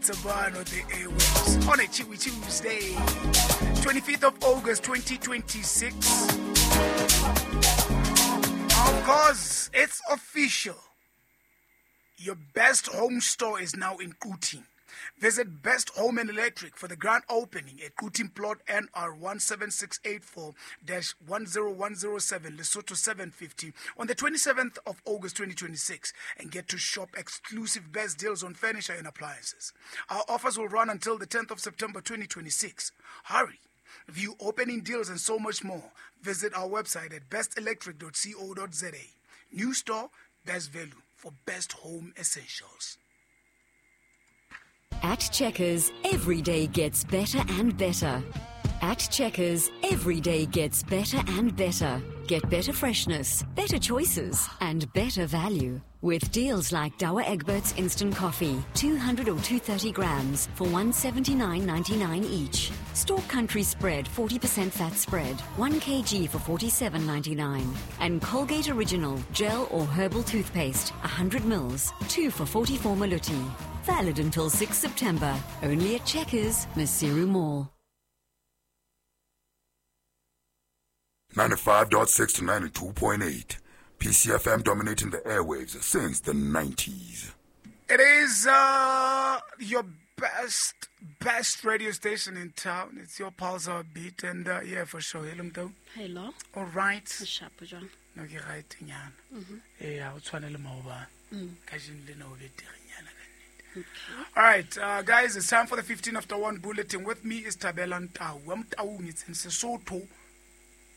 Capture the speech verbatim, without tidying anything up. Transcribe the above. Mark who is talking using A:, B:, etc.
A: Tabano, the airwaves on a Chewy Tuesday, twenty-fifth of August, twenty twenty-six. Of course, it's official. Your best home store is now in Kuting. Visit Best Home and Electric for the grand opening at Kuting Plot N R one seven six eight four dash one zero one zero seven, Lesotho seven fifty, on the twenty-seventh of August twenty twenty-six, and get to shop exclusive best deals on furniture and appliances. Our offers will run until the tenth of September twenty twenty-six. Hurry! View opening deals and so much more. Visit our website at best electric dot co dot za. New store, best value for best home essentials.
B: At Checkers, every day gets better and better. At Checkers, every day gets better and better. Get better freshness, better choices, and better value. With deals like Douwe Egberts Instant Coffee, two hundred or two hundred thirty grams for one hundred seventy-nine ninety-nine each. Stork Country Spread, forty percent fat spread, one kilogram for forty-seven ninety-nine. And Colgate Original Gel or Herbal Toothpaste, one hundred mils, two for forty-four maluti. Valid until sixth of September. Only at Checkers, Masiru Mall.
C: ninety-five point six to ninety-two point eight. P C F M dominating the airwaves since the nineties.
A: It is uh, your best, best radio station in town. It's your Pulse Hour beat. And uh, yeah, for sure. Hello, Mto.
D: Hello.
A: All right.
D: Sharp, John.
A: Okay, right. Yeah, what's one of them over? All right, uh, guys, it's time for the fifteen after one bulletin. With me is Tabela Ntau. I'm Tau, it's in Sesotho.